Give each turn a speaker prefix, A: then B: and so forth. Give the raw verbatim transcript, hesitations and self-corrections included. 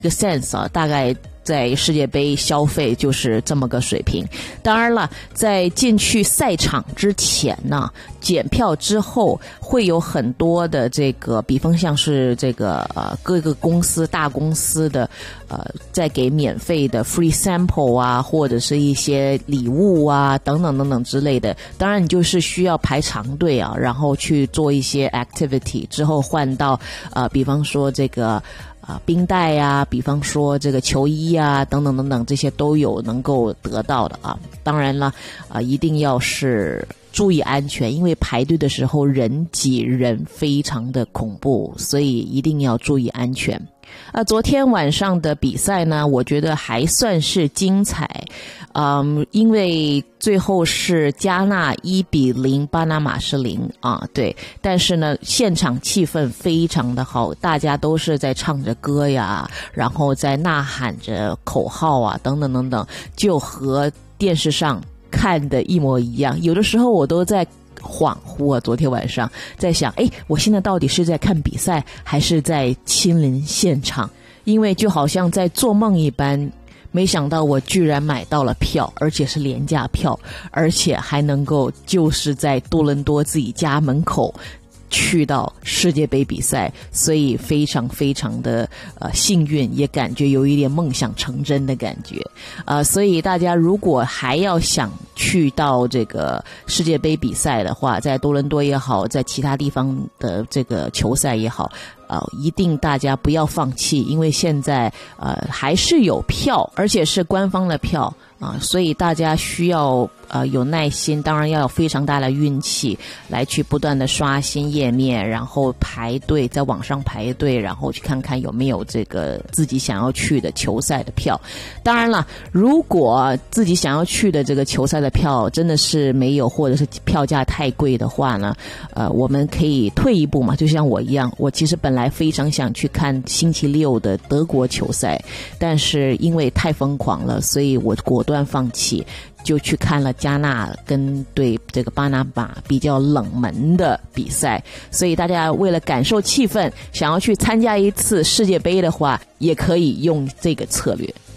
A: 个 sense 啊，大概在世界杯消费就是这么个水平。当然了，在进去赛场之前呢，检票之后会有很多的这个，比方像是这个呃各个公司大公司的呃在给免费的 free sample 啊，或者是一些礼物啊等等等等之类的。当然你就是需要排长队啊，然后去做一些 activity 之后换到呃比方说这个啊，冰袋啊，比方说这个球衣啊，等等等等，这些都有能够得到的啊。当然了，啊，一定要是注意安全，因为排队的时候人挤人非常的恐怖，所以一定要注意安全。啊，昨天晚上的比赛呢，我觉得还算是精彩，嗯，因为最后是加纳一比零，巴拿马是零啊，对。但是呢，现场气氛非常的好，大家都是在唱着歌呀，然后在呐喊着口号啊，等等等等，就和电视上看的一模一样。有的时候我都在恍惚啊，昨天晚上在想，诶，我现在到底是在看比赛还是在亲临现场？因为就好像在做梦一般，没想到我居然买到了票，而且是廉价票，而且还能够就是在多伦多自己家门口去到世界杯比赛，所以非常非常的呃幸运，也感觉有一点梦想成真的感觉。呃，所以大家如果还要想去到这个世界杯比赛的话，在多伦多也好，在其他地方的这个球赛也好，呃，一定大家不要放弃，因为现在呃还是有票，而且是官方的票啊，所以大家需要呃有耐心，当然要有非常大的运气，来去不断的刷新页面，然后排队，在网上排队，然后去看看有没有这个自己想要去的球赛的票。当然了，如果自己想要去的这个球赛的票真的是没有，或者是票价太贵的话呢，呃，我们可以退一步嘛，就像我一样，我其实本来非常想去看星期六的德国球赛，但是因为太疯狂了，所以我果断放弃，就去看了加纳跟对这个巴拿马比较冷门的比赛。所以大家为了感受气氛，想要去参加一次世界杯的话，也可以用这个策略。